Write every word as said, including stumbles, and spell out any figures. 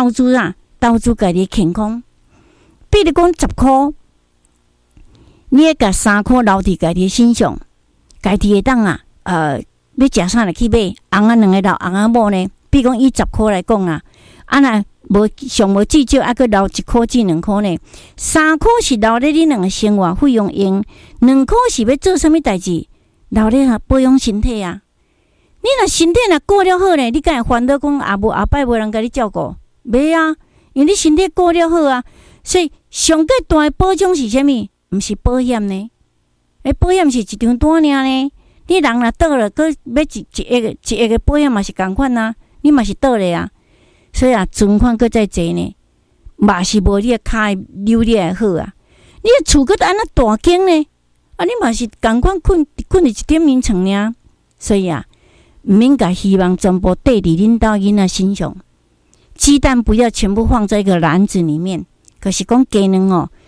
投资啊，投资家己健康。比如讲十箍，你会甲三箍留伫家己身上，家己会当啊，呃，要食啥来去买？红啊两个留，红啊某呢？比如讲以十箍来讲啊，啊若无上无至少还佫留一箍至两箍呢。三箍是留咧你两个生活费用用，两箍是要做啥物代志？留咧保养身体啊。你若身体若顾了好呢，你敢会烦恼讲啊无后摆无人甲你照顾？袂啊，因为你身体顾了好啊。所以上最大的保障是啥物？毋是保险呢？诶，保险是一张单尔呢。你人若倒了，佮要一一个一个个保险嘛是共款啊，你嘛是倒咧啊。所以啊，存款佮再济呢，嘛是无你个骹扭力会好啊。你个厝佮安那大间呢？啊，你嘛是共款困困伫一点眠床尔。所以啊，毋免甲希望全部缀伫恁兜囡仔身上。鸡蛋不要全部放在一个篮子里面，可是讲鸡卵哦。